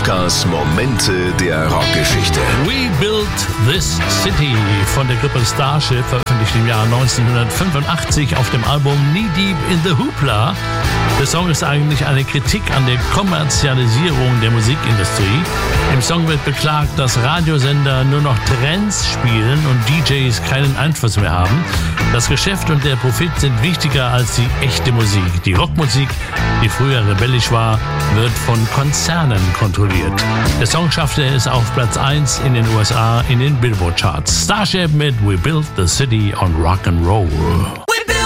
Kafkas Momente der Rockgeschichte. We Built This City von der Gruppe Starship, veröffentlicht im Jahr 1985 auf dem Album Knee Deep in the Hoopla. Der Song ist eigentlich eine Kritik an der Kommerzialisierung der Musikindustrie. Im Song wird beklagt, dass Radiosender nur noch Trends spielen und DJs keinen Einfluss mehr haben. Das Geschäft und der Profit sind wichtiger als die echte Musik. Die Rockmusik, die früher rebellisch war, wird von Konzernen kontrolliert. Der Song schaffte es auf Platz 1 in den USA in den Billboard-Charts. Starship mit We Built the City on Rock'n'Roll.